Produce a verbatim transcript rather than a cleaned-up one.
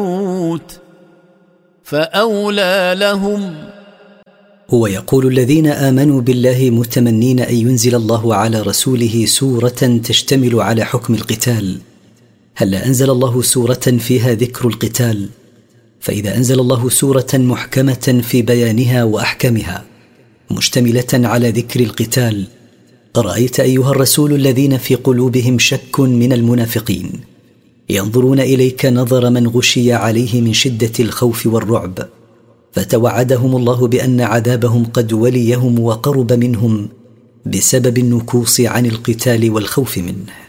فأولى لهم. هو يقول الذين آمنوا بالله متمنين أن ينزل الله على رسوله سورة تشتمل على حكم القتال، هلا أنزل الله سورة فيها ذكر القتال؟ فإذا أنزل الله سورة محكمة في بيانها وأحكامها مشتملة على ذكر القتال، أرأيت أيها الرسول الذين في قلوبهم شك من المنافقين ينظرون إليك نظر من غشي عليه من شدة الخوف والرعب، فتوعدهم الله بأن عذابهم قد وليهم وقرب منهم بسبب النكوص عن القتال والخوف منه.